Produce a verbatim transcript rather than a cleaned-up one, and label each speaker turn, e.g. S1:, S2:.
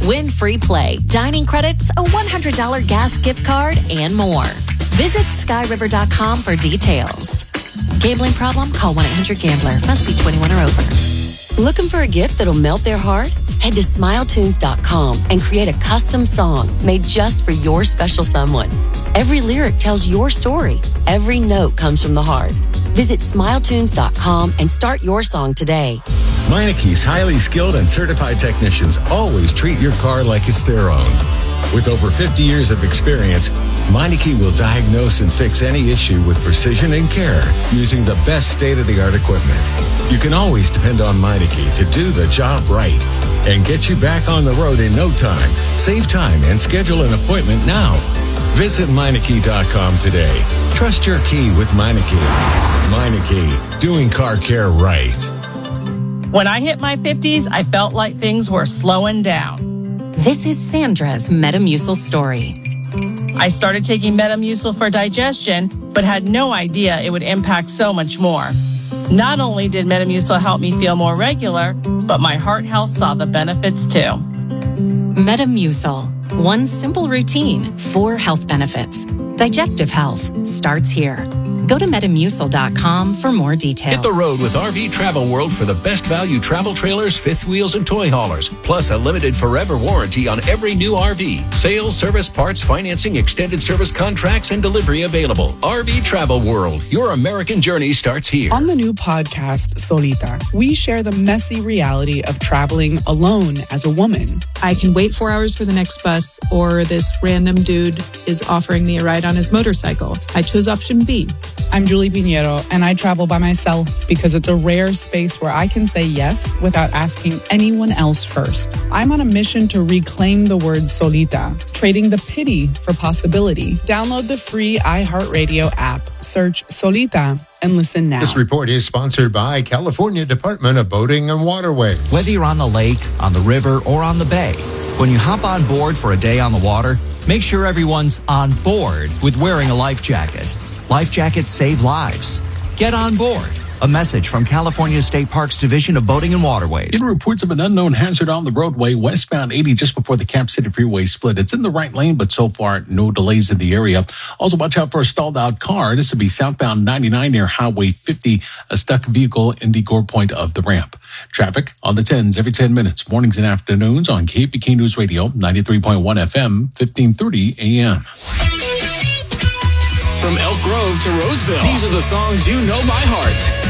S1: Win free play, dining credits, a one hundred dollars gas gift card, and more. Visit sky river dot com for details. Gambling problem? Call one eight hundred gambler. Must be twenty-one or over.
S2: Looking for a gift that'll melt their heart? Head to smile tunes dot com and create a custom song made just for your special someone. Every lyric tells your story. Every note comes from the heart. Visit smile tunes dot com and start your song today.
S3: Meineke's highly skilled and certified technicians always treat your car like it's their own. With over fifty years of experience, Meineke will diagnose and fix any issue with precision and care using the best state-of-the-art equipment. You can always depend on Meineke to do the job right and get you back on the road in no time. Save time and schedule an appointment now. Visit Meineke dot com today. Trust your key with Meineke. Meineke, doing car care right.
S4: When I hit my fifties, I felt like things were slowing down.
S1: This is Sandra's Metamucil story.
S4: I started taking Metamucil for digestion, but had no idea it would impact so much more. Not only did Metamucil help me feel more regular, but my heart health saw the benefits too.
S1: Metamucil. One simple routine, four health benefits. Digestive health starts here. Go to metamucil dot com for more details.
S5: Hit the road with R V Travel World for the best value travel trailers, fifth wheels, and toy haulers. Plus a limited forever warranty on every new R V. Sales, service, parts, financing, extended service contracts, and delivery available. R V Travel World. Your American journey starts here.
S6: On the new podcast, Solita, we share the messy reality of traveling alone as a woman.
S7: I can wait four hours for the next bus, or this random dude is offering me a ride on his motorcycle. I chose option B.
S6: I'm Julie Pinheiro, and I travel by myself because it's a rare space where I can say yes without asking anyone else first. I'm on a mission to reclaim the word solita, trading the pity for possibility. Download the free iHeartRadio app, search Solita, and listen now.
S8: This report is sponsored by California Department of Boating and Waterways.
S9: Whether you're on the lake, on the river, or on the bay, when you hop on board for a day on the water, make sure everyone's on board with wearing a life jacket. Life jackets save lives. Get on board. A message from California State Parks Division of Boating and Waterways.
S10: Getting reports of an unknown hazard on the roadway westbound eighty just before the Cap City Freeway split. It's in the right lane, but so far, no delays in the area. Also, watch out for a stalled out car. This would be southbound ninety-nine near Highway fifty, a stuck vehicle in the gore point of the ramp. Traffic on the tens every ten minutes, mornings and afternoons on K P K News Radio, ninety-three point one F M, fifteen thirty A M.
S11: From Elk Grove to Roseville, these are the songs you know by heart.